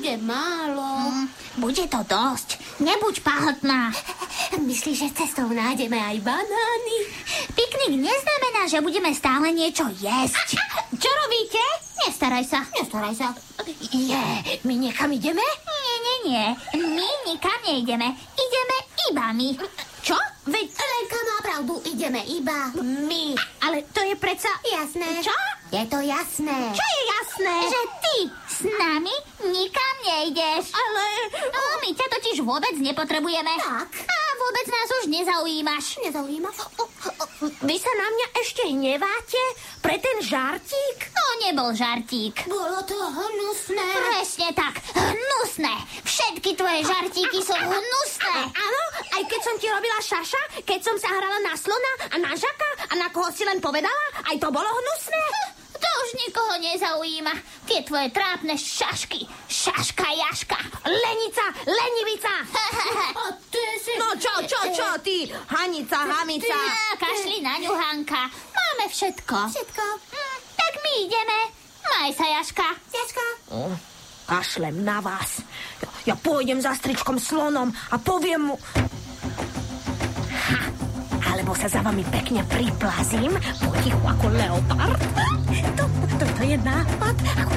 bude málo. Bude to dosť. Nebuď pahotná. Myslíš, že cestou nájdeme aj banány? Piknik neznamená, že budeme stále niečo jesť. Čo robíte? Nestaraj sa. Nestaraj sa. My niekam ideme? Nie. My nikam nejdeme. Ideme iba my. Čo? Veď Lenka má pravdu, ideme iba my. Ale to je predsa... Jasné. Čo? Je to jasné. Čo je jasné? Že ty s nami nikam nejdeš. Ale... My ťa totiž vôbec nepotrebujeme. Tak. A vôbec nás už nezaujímaš. Nezaujíma? Vy sa na mňa ešte hneváte? Pre ten žartík? To nebol žartík. Bolo to hnusné. Presne tak. Hnusné. Všetky tvoje žartíky sú hnusné. Áno, aj keď som ti robila šaša, keď som sa hrala na slona a na žaka a na koho si len povedala, aj to bolo hnusné. To už nikoho nezaujíma. Tie tvoje trápne šašky. Šaška, jaška. Lenica, lenivica. A ty si... No čo, ty? Hanica, hamica. Kašli na ňu, Hanka. Máme všetko. Všetko. Tak my ideme. Maj sa, Jaška. Jaška. Kašlem na vás. Ja pôjdem za stričkom slonom a poviem mu... Alebo sa za vami pekne priplazím, potichu ako leopard. To je nápad.